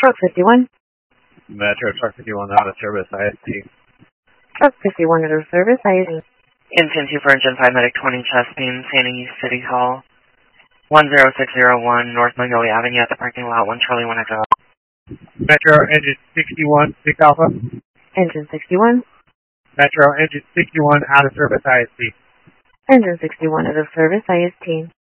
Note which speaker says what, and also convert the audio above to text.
Speaker 1: Truck 51.
Speaker 2: Metro Truck 51 out of service, IST.
Speaker 1: Truck 51 out of service, IST.
Speaker 3: Engine 2 for Engine 5 Medic 20 Chespin, Santa Ynez City Hall. 10601 North Magnolia Avenue at the parking lot, 1 Charlie 1 Echo.
Speaker 2: Metro Engine 61, 6 Alpha.
Speaker 1: Engine 61.
Speaker 2: Metro Engine 61 out of service, IST.
Speaker 1: Engine 61 out of service, IST.